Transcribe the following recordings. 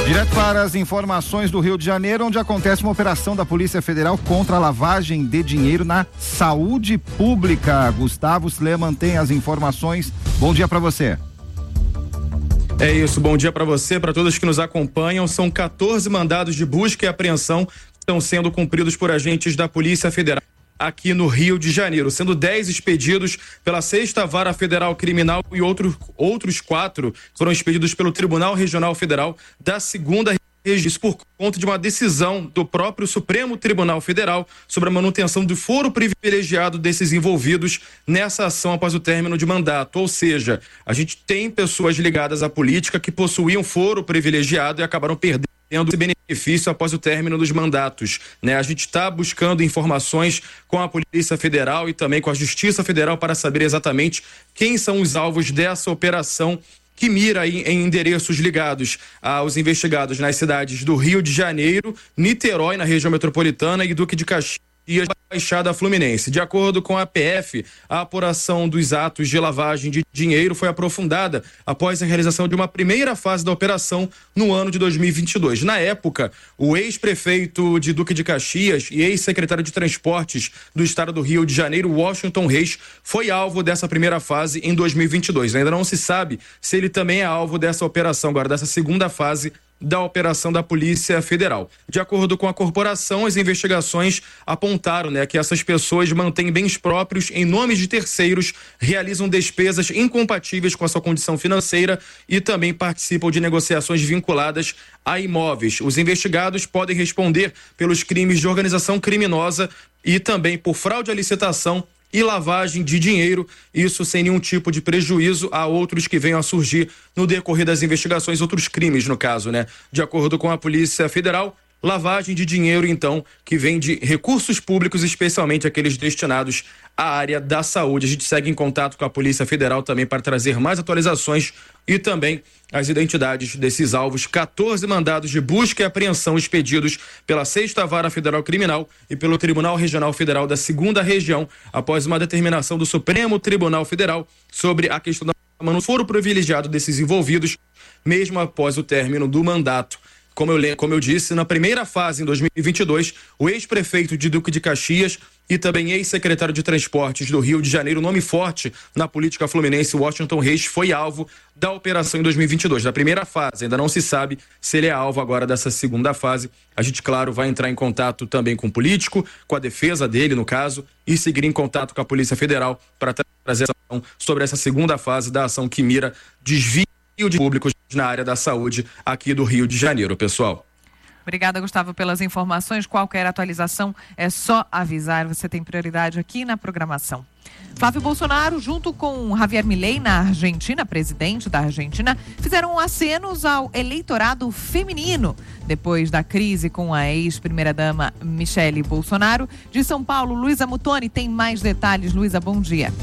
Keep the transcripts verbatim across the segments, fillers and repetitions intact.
Direto para as informações do Rio de Janeiro, onde acontece uma operação da Polícia Federal contra a lavagem de dinheiro na saúde pública. Gustavo Sleman tem as informações. Bom dia para você. É isso, bom dia para você, para todos que nos acompanham. São quatorze mandados de busca e apreensão que estão sendo cumpridos por agentes da Polícia Federal aqui no Rio de Janeiro, sendo dez expedidos pela sexta Vara Federal Criminal e outro, outros quatro foram expedidos pelo Tribunal Regional Federal da segunda Região, por conta de uma decisão do próprio Supremo Tribunal Federal sobre a manutenção do foro privilegiado desses envolvidos nessa ação após o término de mandato. Ou seja, a gente tem pessoas ligadas à política que possuíam foro privilegiado e acabaram perdendo esse benefício após o término dos mandatos, né? A gente está buscando informações com a Polícia Federal e também com a Justiça Federal para saber exatamente quem são os alvos dessa operação que mira em, em endereços ligados aos investigados nas cidades do Rio de Janeiro, Niterói, na região metropolitana, e Duque de Caxias, e a Baixada Fluminense. De acordo com a P F, a apuração dos atos de lavagem de dinheiro foi aprofundada após a realização de uma primeira fase da operação no ano de dois mil e vinte e dois. Na época, o ex-prefeito de Duque de Caxias e ex-secretário de Transportes do estado do Rio de Janeiro, Washington Reis, foi alvo dessa primeira fase em dois mil e vinte e dois. Ainda não se sabe se ele também é alvo dessa operação, agora dessa segunda fase da operação da Polícia Federal. De acordo com a corporação, as investigações apontaram, né, que essas pessoas mantêm bens próprios em nome de terceiros, realizam despesas incompatíveis com a sua condição financeira e também participam de negociações vinculadas a imóveis. Os investigados podem responder pelos crimes de organização criminosa e também por fraude à licitação e lavagem de dinheiro, isso sem nenhum tipo de prejuízo a outros que venham a surgir no decorrer das investigações, outros crimes no caso, né? De acordo com a Polícia Federal, lavagem de dinheiro, então, que vem de recursos públicos, especialmente aqueles destinados à área da saúde. A gente segue em contato com a Polícia Federal também para trazer mais atualizações e também as identidades desses alvos. quatorze mandados de busca e apreensão expedidos pela sexta Vara Federal Criminal e pelo Tribunal Regional Federal da segunda Região, após uma determinação do Supremo Tribunal Federal sobre a questão do foro privilegiado desses envolvidos, mesmo após o término do mandato. Como eu, como eu disse, na primeira fase, em dois mil e vinte e dois, o ex-prefeito de Duque de Caxias e também ex-secretário de Transportes do Rio de Janeiro, nome forte na política fluminense, Washington Reis, foi alvo da operação em dois mil e vinte e dois. Da primeira fase, ainda não se sabe se ele é alvo agora dessa segunda fase. A gente, claro, vai entrar em contato também com o político, com a defesa dele, no caso, e seguir em contato com a Polícia Federal para trazer ação sobre essa segunda fase da ação que mira desvio de públicos na área da saúde aqui do Rio de Janeiro, pessoal. Obrigada, Gustavo, pelas informações. Qualquer atualização é só avisar, você tem prioridade aqui na programação. Flávio Bolsonaro, junto com Javier Milei na Argentina, presidente da Argentina, fizeram acenos ao eleitorado feminino depois da crise com a ex-primeira-dama Michele Bolsonaro. De São Paulo, Luísa Mutoni tem mais detalhes. Luísa, bom dia.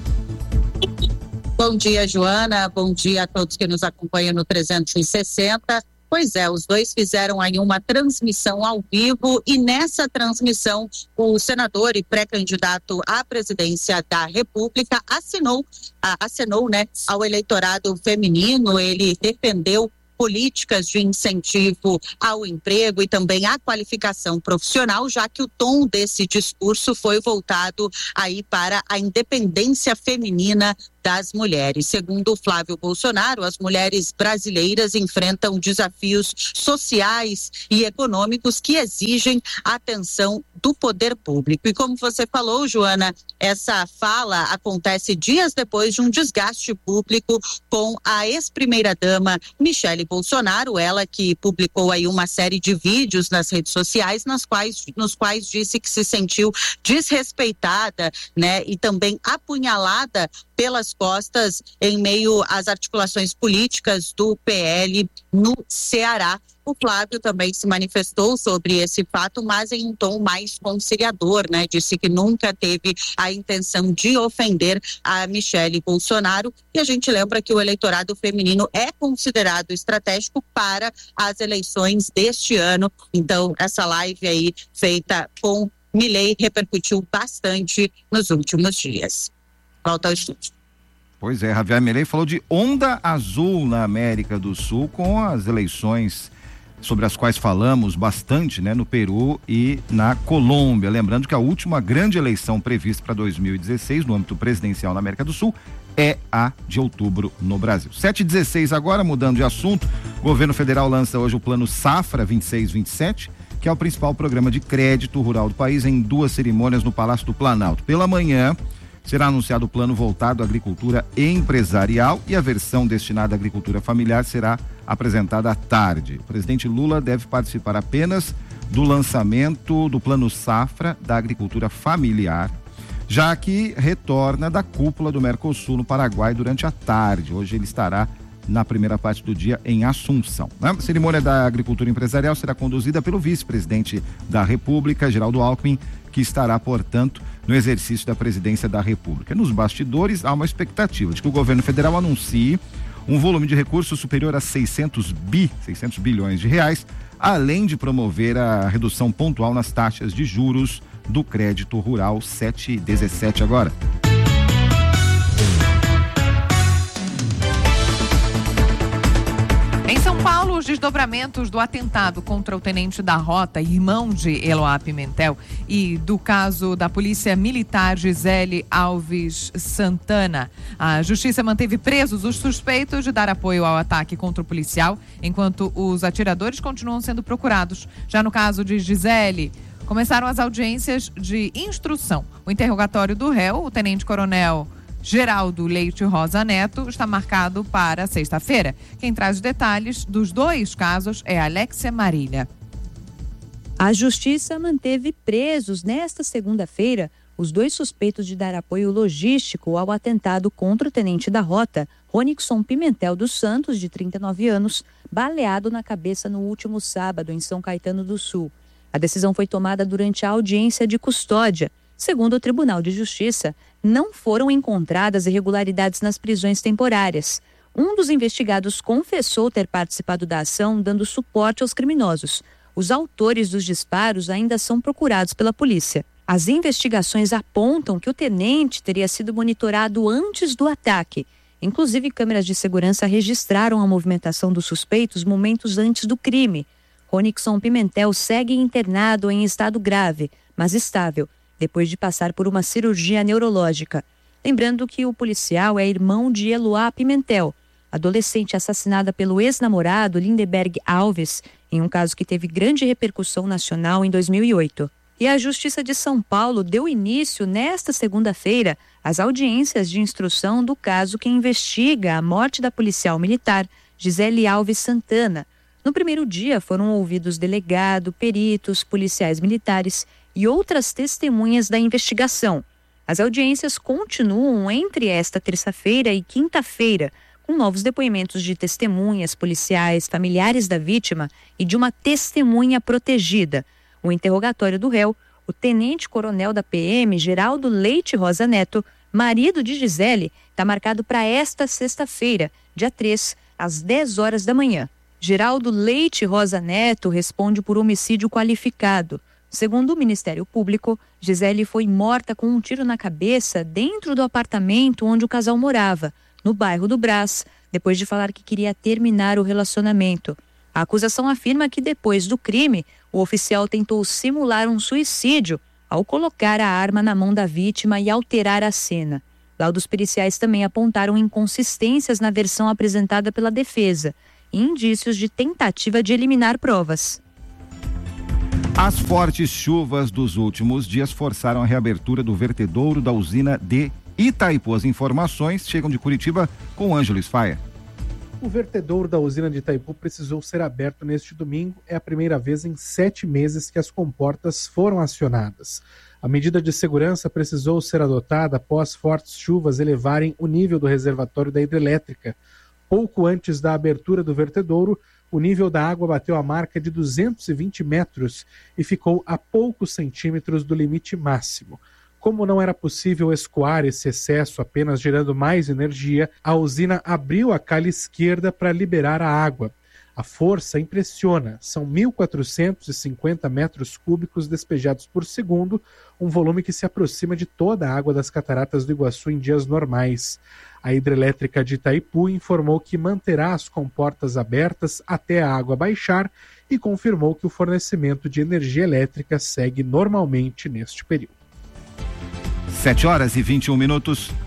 Bom dia, Joana. Bom dia a todos que nos acompanham no trezentos e sessenta. Pois é, os dois fizeram aí uma transmissão ao vivo e nessa transmissão o senador e pré-candidato à presidência da República assinou, assinou, né, ao eleitorado feminino. Ele defendeu políticas de incentivo ao emprego e também à qualificação profissional, já que o tom desse discurso foi voltado aí para a independência feminina das mulheres. Segundo Flávio Bolsonaro, as mulheres brasileiras enfrentam desafios sociais e econômicos que exigem a atenção do poder público. E como você falou, Joana, essa fala acontece dias depois de um desgaste público com a ex-primeira-dama Michele Bolsonaro, ela que publicou aí uma série de vídeos nas redes sociais, nas quais, nos quais disse que se sentiu desrespeitada, né, e também apunhalada pelas costas em meio às articulações políticas do P L no Ceará. O Flávio também se manifestou sobre esse fato, mas em um tom mais conciliador, né? Disse que nunca teve a intenção de ofender a Michele Bolsonaro. E a gente lembra que o eleitorado feminino é considerado estratégico para as eleições deste ano. Então, essa live aí feita com Milei repercutiu bastante nos últimos dias. Volta ao estúdio. Pois é, Javier Milei falou de onda azul na América do Sul com as eleições sobre as quais falamos bastante, né, no Peru e na Colômbia. Lembrando que a última grande eleição prevista para dois mil e dezesseis, no âmbito presidencial na América do Sul, é a de outubro no Brasil. sete e dezesseis agora, mudando de assunto, o governo federal lança hoje o Plano Safra vinte e seis vinte e sete, que é o principal programa de crédito rural do país, em duas cerimônias no Palácio do Planalto. Pela manhã, será anunciado o plano voltado à agricultura empresarial e a versão destinada à agricultura familiar será apresentada à tarde. O presidente Lula deve participar apenas do lançamento do Plano Safra da agricultura familiar, já que retorna da cúpula do Mercosul no Paraguai durante a tarde. Hoje ele estará na primeira parte do dia em Assunção. A cerimônia da agricultura empresarial será conduzida pelo vice-presidente da República, Geraldo Alckmin, que estará, portanto, no exercício da presidência da República. Nos bastidores, há uma expectativa de que o governo federal anuncie um volume de recursos superior a seiscentos bilhões de reais, além de promover a redução pontual nas taxas de juros do crédito rural. Sete e dezessete agora. Em São Paulo, os desdobramentos do atentado contra o tenente da Rota, irmão de Eloá Pimentel, e do caso da Polícia Militar Gisele Alves Santana. A Justiça manteve presos os suspeitos de dar apoio ao ataque contra o policial, enquanto os atiradores continuam sendo procurados. Já no caso de Gisele, começaram as audiências de instrução. O interrogatório do réu, o tenente-coronel Geraldo Leite Rosa Neto, está marcado para sexta-feira. Quem traz os detalhes dos dois casos é Alexia Marília. A Justiça manteve presos nesta segunda-feira os dois suspeitos de dar apoio logístico ao atentado contra o tenente da Rota, Ronixon Pimentel dos Santos, de trinta e nove anos, baleado na cabeça no último sábado em São Caetano do Sul. A decisão foi tomada durante a audiência de custódia. Segundo o Tribunal de Justiça, não foram encontradas irregularidades nas prisões temporárias. Um dos investigados confessou ter participado da ação, dando suporte aos criminosos. Os autores dos disparos ainda são procurados pela polícia. As investigações apontam que o tenente teria sido monitorado antes do ataque. Inclusive, câmeras de segurança registraram a movimentação dos suspeitos momentos antes do crime. Ronixon Pimentel segue internado em estado grave, mas estável, depois de passar por uma cirurgia neurológica. Lembrando que o policial é irmão de Eloá Pimentel, adolescente assassinada pelo ex-namorado Lindeberg Alves, em um caso que teve grande repercussão nacional em dois mil e oito. E a Justiça de São Paulo deu início, nesta segunda-feira, às audiências de instrução do caso que investiga a morte da policial militar Gisele Alves Santana. No primeiro dia foram ouvidos delegado, peritos, policiais militares e outras testemunhas da investigação. As audiências continuam entre esta terça-feira e quinta-feira, com novos depoimentos de testemunhas, policiais, familiares da vítima e de uma testemunha protegida. O interrogatório do réu, o tenente-coronel da P M, Geraldo Leite Rosa Neto, marido de Gisele, está marcado para esta sexta-feira, dia três, às dez horas da manhã. Geraldo Leite Rosa Neto responde por homicídio qualificado. Segundo o Ministério Público, Gisele foi morta com um tiro na cabeça dentro do apartamento onde o casal morava, no bairro do Brás, depois de falar que queria terminar o relacionamento. A acusação afirma que depois do crime, o oficial tentou simular um suicídio ao colocar a arma na mão da vítima e alterar a cena. Laudos periciais também apontaram inconsistências na versão apresentada pela defesa e indícios de tentativa de eliminar provas. As fortes chuvas dos últimos dias forçaram a reabertura do vertedouro da usina de Itaipu. As informações chegam de Curitiba com Ângeles Faia. O vertedouro da usina de Itaipu precisou ser aberto neste domingo. É a primeira vez em sete meses que as comportas foram acionadas. A medida de segurança precisou ser adotada após fortes chuvas elevarem o nível do reservatório da hidrelétrica. Pouco antes da abertura do vertedouro, o nível da água bateu a marca de duzentos e vinte metros e ficou a poucos centímetros do limite máximo. Como não era possível escoar esse excesso apenas gerando mais energia, a usina abriu a calha esquerda para liberar a água. A força impressiona, são mil quatrocentos e cinquenta metros cúbicos despejados por segundo, um volume que se aproxima de toda a água das cataratas do Iguaçu em dias normais. A hidrelétrica de Itaipu informou que manterá as comportas abertas até a água baixar e confirmou que o fornecimento de energia elétrica segue normalmente neste período. sete horas e vinte e um minutos.